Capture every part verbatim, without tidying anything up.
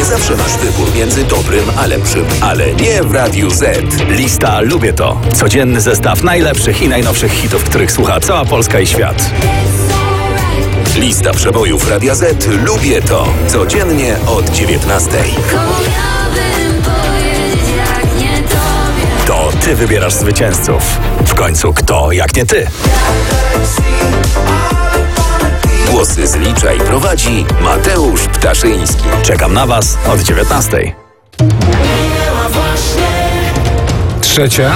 zawsze masz wybór między dobrym a lepszym, ale nie w Radiu Z. Lista Lubię To. Codzienny zestaw najlepszych i najnowszych hitów, których słucha cała Polska i świat. Lista przebojów Radia Z. Lubię To. Codziennie od dziewiętnastej. To ty wybierasz zwycięzców. W końcu kto jak nie ty? Głosy zlicza i prowadzi Mateusz Ptaszyński. Czekam na was od dziewiętnastej. Trzecia.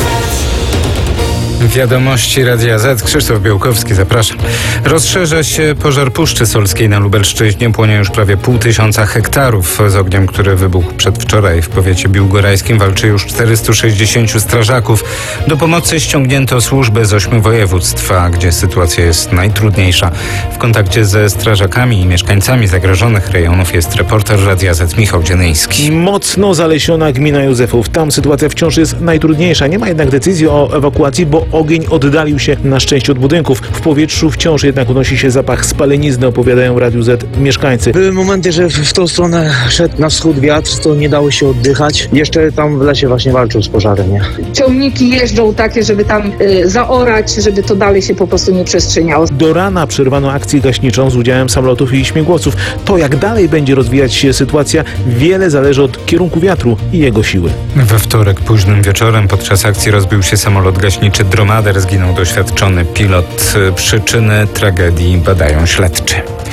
Wiadomości Radia Z. Krzysztof Białkowski, zapraszam. Rozszerza się pożar Puszczy Solskiej na Lubelszczyźnie. Płonie już prawie pół tysiąca hektarów. Z ogniem, który wybuchł przedwczoraj w powiecie biłgorajskim, walczy już czterystu sześćdziesięciu strażaków. Do pomocy ściągnięto służby z ośmiu województw, gdzie sytuacja jest najtrudniejsza. W kontakcie ze strażakami i mieszkańcami zagrożonych rejonów jest reporter Radia Z Michał Dzienyński. Mocno zalesiona gmina Józefów. Tam sytuacja wciąż jest najtrudniejsza. Nie ma jednak decyzji o ewakuacji, bo ogień oddalił się na szczęście od budynków. W powietrzu wciąż jednak unosi się zapach spalenizny, opowiadają Radiu Z mieszkańcy. Były momenty, że w tą stronę szedł na wschód wiatr, to nie dało się oddychać. Jeszcze tam w lesie właśnie walczył z pożarem, nie? Ciągniki jeżdżą takie, żeby tam y, zaorać, żeby to dalej się po prostu nie przestrzeniało. Do rana przerwano akcję gaśniczą z udziałem samolotów i śmigłowców. To, jak dalej będzie rozwijać się sytuacja, wiele zależy od kierunku wiatru i jego siły. We wtorek późnym wieczorem podczas akcji rozbił się samolot gaśniczy Dromader. Zginął doświadczony pilot. Przyczyny tragedii badają śledczy.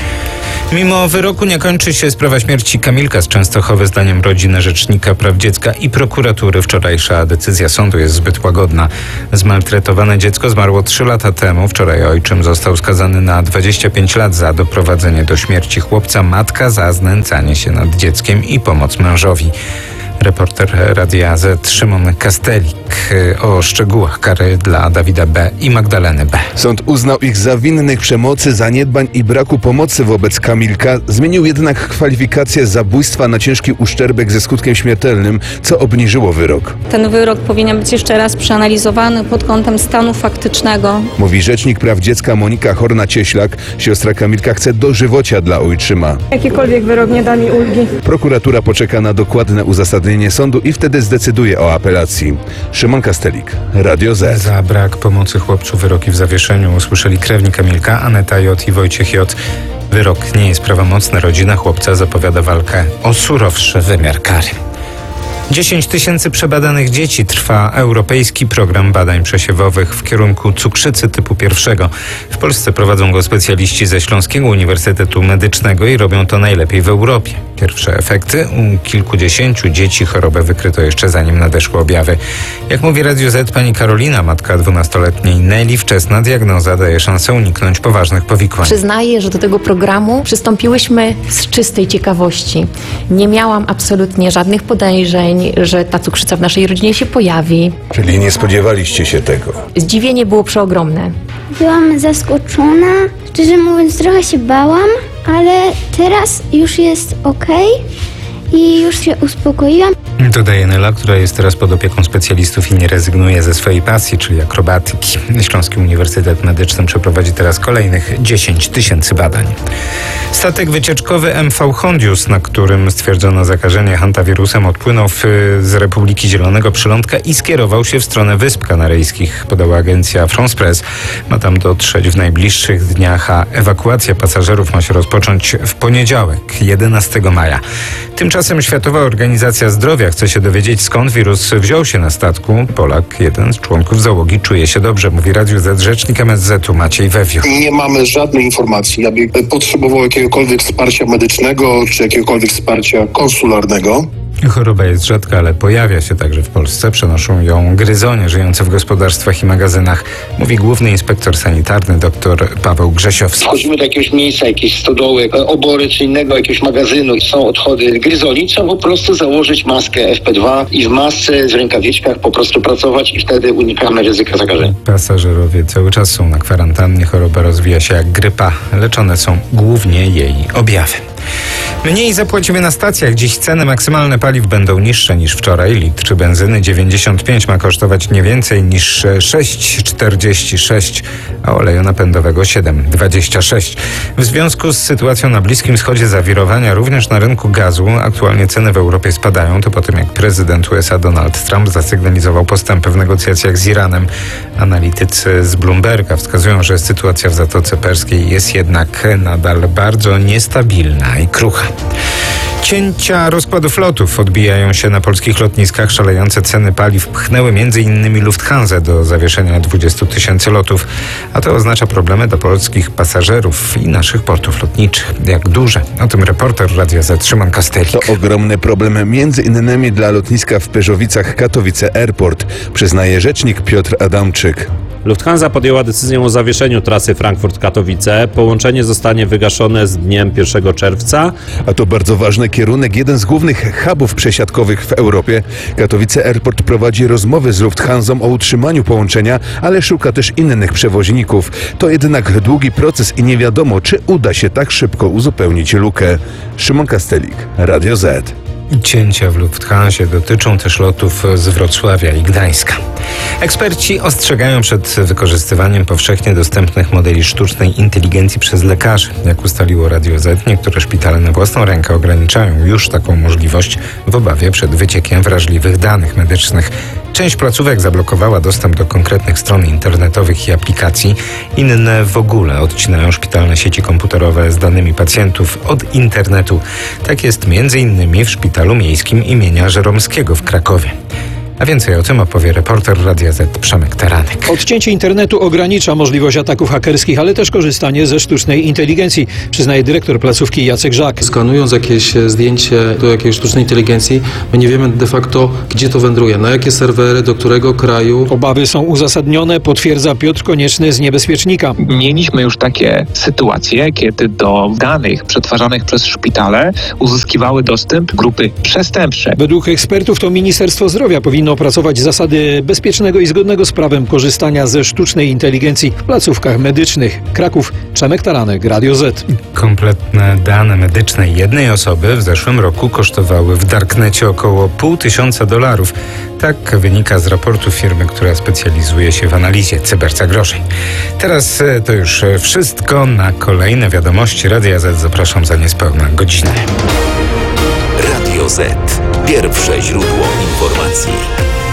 Mimo wyroku nie kończy się sprawa śmierci Kamilka z Częstochowy. Zdaniem rodziny, rzecznika praw dziecka i prokuratury wczorajsza decyzja sądu jest zbyt łagodna. Zmaltretowane dziecko zmarło trzy lata temu. Wczoraj ojczym został skazany na dwadzieścia pięć lat za doprowadzenie do śmierci chłopca, matka za znęcanie się nad dzieckiem i pomoc mężowi. Reporter Radia Z Szymon Kastelik o szczegółach kary dla Dawida B. i Magdaleny B. Sąd uznał ich za winnych przemocy, zaniedbań i braku pomocy wobec Kamilka. Zmienił jednak kwalifikację zabójstwa na ciężki uszczerbek ze skutkiem śmiertelnym, co obniżyło wyrok. Ten wyrok powinien być jeszcze raz przeanalizowany pod kątem stanu faktycznego. Mówi rzecznik praw dziecka Monika Horna-Cieślak. Siostra Kamilka chce dożywocia dla ojczyma. Jakikolwiek wyrok nie da mi ulgi. Prokuratura poczeka na dokładne uzasadnienie sądu i wtedy zdecyduje o apelacji. Szymon Kastelik, Radio Z. Za brak pomocy chłopcu wyroki w zawieszeniu usłyszeli krewni Kamilka, Aneta J. i Wojciech J. Wyrok nie jest prawomocny. Rodzina chłopca zapowiada walkę o surowszy wymiar kary. dziesięć tysięcy przebadanych dzieci. Trwa europejski program badań przesiewowych w kierunku cukrzycy typu pierwszego. W Polsce prowadzą go specjaliści ze Śląskiego Uniwersytetu Medycznego i robią to najlepiej w Europie. Pierwsze efekty: u kilkudziesięciu dzieci chorobę wykryto jeszcze zanim nadeszły objawy. Jak mówi Radio Z pani Karolina, matka dwunastoletniej Neli, wczesna diagnoza daje szansę uniknąć poważnych powikłań. Przyznaję, że do tego programu przystąpiłyśmy z czystej ciekawości. Nie miałam absolutnie żadnych podejrzeń, że ta cukrzyca w naszej rodzinie się pojawi. Czyli nie spodziewaliście się tego? Zdziwienie było przeogromne. Byłam zaskoczona. Szczerze mówiąc, trochę się bałam, ale teraz już jest okej i już się uspokoiłam. Dodaje Nela, która jest teraz pod opieką specjalistów i nie rezygnuje ze swojej pasji, czyli akrobatyki. Śląski Uniwersytet Medyczny przeprowadzi teraz kolejnych dziesięć tysięcy badań. Statek wycieczkowy M V Hondius, na którym stwierdzono zakażenie hantawirusem, odpłynął w, z Republiki Zielonego Przylądka i skierował się w stronę Wysp Kanaryjskich, podała agencja France Press. Ma tam dotrzeć w najbliższych dniach, a ewakuacja pasażerów ma się rozpocząć w poniedziałek, jedenastego maja. Tymczasem Światowa Organizacja Zdrowia chce się dowiedzieć, skąd wirus wziął się na statku. Polak, jeden z członków załogi, czuje się dobrze, mówi Radiu Z rzecznik M S Z-u Maciej Wewio. Nie mamy żadnej informacji, aby potrzebował jakiegokolwiek wsparcia medycznego czy jakiegokolwiek wsparcia konsularnego. Choroba jest rzadka, ale pojawia się także w Polsce. Przenoszą ją gryzonie żyjące w gospodarstwach i magazynach, mówi główny inspektor sanitarny dr Paweł Grzesiowski. Wchodzimy do jakiegoś miejsca, jakiejś stodoły, obory czy innego jakiegoś magazynu, są odchody gryzoni, trzeba po prostu założyć maskę F P dwa i w masce, w rękawiczkach po prostu pracować i wtedy unikamy ryzyka zakażenia. Pasażerowie cały czas są na kwarantannie. Choroba rozwija się jak grypa. Leczone są głównie jej objawy. Mniej zapłacimy na stacjach. Dziś ceny maksymalne paliw będą niższe niż wczoraj. Litr benzyny dziewięćdziesiąt pięć ma kosztować nie więcej niż sześć czterdzieści sześć, a oleju napędowego siedem dwadzieścia sześć. W związku z sytuacją na Bliskim Wschodzie zawirowania również na rynku gazu aktualnie ceny w Europie spadają. To po tym, jak prezydent U S A Donald Trump zasygnalizował postępy w negocjacjach z Iranem. Analitycy z Bloomberga wskazują, że sytuacja w Zatoce Perskiej jest jednak nadal bardzo niestabilna i krucha. Cięcia rozkładów lotów odbijają się na polskich lotniskach. Szalejące ceny paliw pchnęły między innymi Lufthansę do zawieszenia dwudziestu tysięcy lotów, a to oznacza problemy dla polskich pasażerów i naszych portów lotniczych. Jak duże? O tym reporter Radia Z Szymon Kastelik. To ogromny problem między innymi dla lotniska w Pyrzowicach Katowice Airport, przyznaje rzecznik Piotr Adamczyk. Lufthansa podjęła decyzję o zawieszeniu trasy Frankfurt-Katowice. Połączenie zostanie wygaszone z dniem pierwszego czerwca. A to bardzo ważny kierunek, jeden z głównych hubów przesiadkowych w Europie. Katowice Airport prowadzi rozmowy z Lufthansą o utrzymaniu połączenia, ale szuka też innych przewoźników. To jednak długi proces i nie wiadomo, czy uda się tak szybko uzupełnić lukę. Szymon Kastelik, Radio Z. Cięcia w Lufthansie dotyczą też lotów z Wrocławia i Gdańska. Eksperci ostrzegają przed wykorzystywaniem powszechnie dostępnych modeli sztucznej inteligencji przez lekarzy. Jak ustaliło Radio Z, niektóre szpitale na własną rękę ograniczają już taką możliwość w obawie przed wyciekiem wrażliwych danych medycznych. Część placówek zablokowała dostęp do konkretnych stron internetowych i aplikacji. Inne w ogóle odcinają szpitalne sieci komputerowe z danymi pacjentów od internetu. Tak jest między innymi w Szpitalu Miejskim imienia Żeromskiego w Krakowie. A więcej o tym opowie reporter Radia Z Przemek Taranek. Odcięcie internetu ogranicza możliwość ataków hakerskich, ale też korzystanie ze sztucznej inteligencji, przyznaje dyrektor placówki Jacek Żak. Skanując jakieś zdjęcie do jakiejś sztucznej inteligencji, my nie wiemy de facto, gdzie to wędruje, na jakie serwery, do którego kraju. Obawy są uzasadnione, potwierdza Piotr Konieczny z Niebezpiecznika. Mieliśmy już takie sytuacje, kiedy do danych przetwarzanych przez szpitale uzyskiwały dostęp grupy przestępcze. Według ekspertów to Ministerstwo Zdrowia powinno opracować zasady bezpiecznego i zgodnego z prawem korzystania ze sztucznej inteligencji w placówkach medycznych. Kraków, Przemek Taranek, Radio Z. Kompletne dane medyczne jednej osoby w zeszłym roku kosztowały w darknecie około pół tysiąca dolarów. Tak wynika z raportu firmy, która specjalizuje się w analizie cyberzagrożeń. Teraz to już wszystko. Na kolejne wiadomości Radia Z zapraszam za niespełna godzinę. Radio Z. Pierwsze źródło informacji.